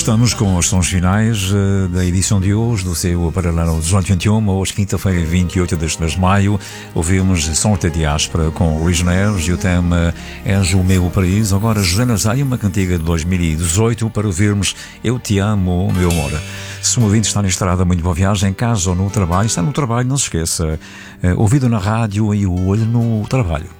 estamos com os sons finais da edição de hoje do seu Paralelo 221. Hoje, quinta-feira, 28 deste mês de maio, ouvimos Sons da Diáspora com Origineiros e o tema És o Meu Paraíso. Agora, José Nazário, uma cantiga de 2018 para ouvirmos Eu Te Amo, Meu Amor. Se o ouvinte está na estrada, muito boa viagem, em casa ou no trabalho. Está no trabalho, não se esqueça, ouvido na rádio e o olho no trabalho.